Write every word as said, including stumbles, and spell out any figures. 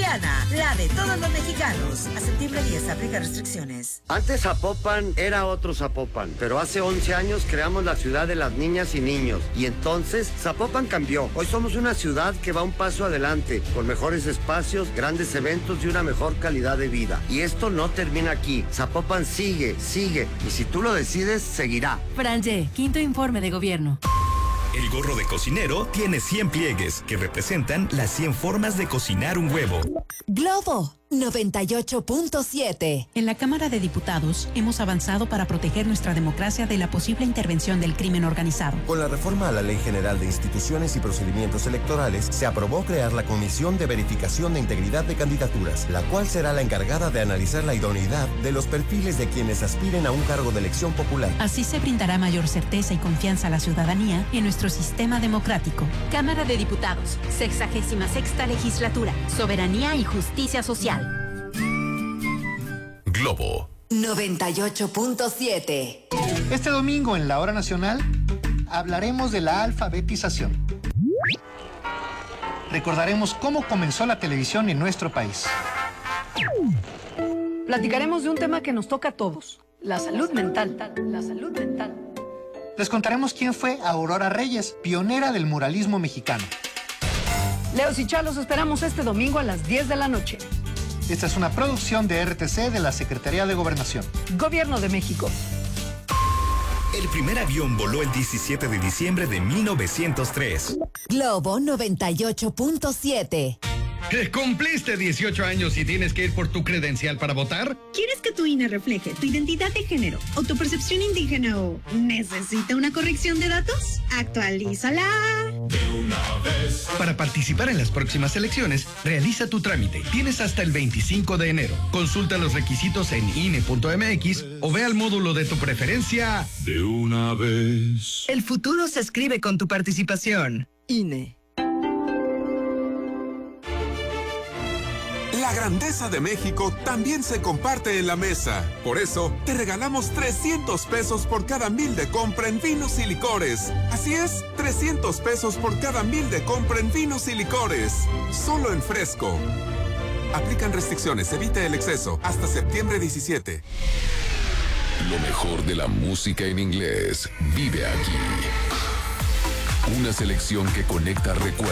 Soriana, la de todos los mexicanos. A septiembre diez, aplica restricciones. Antes Zapopan era otro Zapopan, pero hace once años creamos la ciudad de las niñas y niños. Y entonces Zapopan cambió. Hoy somos una ciudad que va un paso adelante, con mejores espacios, grandes eventos y una mejor calidad de vida. Y esto no termina aquí. Zapopan sigue, sigue. Y si tú lo decides, seguirá. Franje, quinto informe de gobierno. El gorro de cocinero tiene cien pliegues que representan las cien formas de cocinar un huevo. Globo noventa y ocho punto siete. En la Cámara de Diputados hemos avanzado para proteger nuestra democracia de la posible intervención del crimen organizado. Con la reforma a la Ley General de Instituciones y Procedimientos Electorales, se aprobó crear la Comisión de Verificación de Integridad de Candidaturas, la cual será la encargada de analizar la idoneidad de los perfiles de quienes aspiren a un cargo de elección popular. Así se brindará mayor certeza y confianza a la ciudadanía en nuestro sistema democrático. Cámara de Diputados, sexagésima sexta legislatura, soberanía y justicia social. Globo noventa y ocho punto siete. Este domingo en la Hora Nacional hablaremos de la alfabetización. Recordaremos cómo comenzó la televisión en nuestro país. Platicaremos de un tema que nos toca a todos, la salud mental. La salud mental. Les contaremos quién fue Aurora Reyes, pionera del muralismo mexicano. Leos y Chalos esperamos este domingo a las diez de la noche. Esta es una producción de R T C de la Secretaría de Gobernación. Gobierno de México. El primer avión voló el diecisiete de diciembre de mil novecientos tres. Globo noventa y ocho punto siete. ¿Cumpliste dieciocho años y tienes que ir por tu credencial para votar? ¿Quieres que tu I N E refleje tu identidad de género o tu percepción indígena o necesita una corrección de datos? ¡Actualízala! De una vez. Para participar en las próximas elecciones, realiza tu trámite. Tienes hasta el veinticinco de enero. Consulta los requisitos en I N E punto M X o ve al módulo de tu preferencia. De una vez. El futuro se escribe con tu participación. I N E. La grandeza de México también se comparte en la mesa. Por eso, te regalamos trescientos pesos por cada mil de compra en vinos y licores. Así es, trescientos pesos por cada mil de compra en vinos y licores. Solo en Fresco. Aplican restricciones, evite el exceso. Hasta septiembre diecisiete. Lo mejor de la música en inglés vive aquí. Una selección que conecta recuerdos.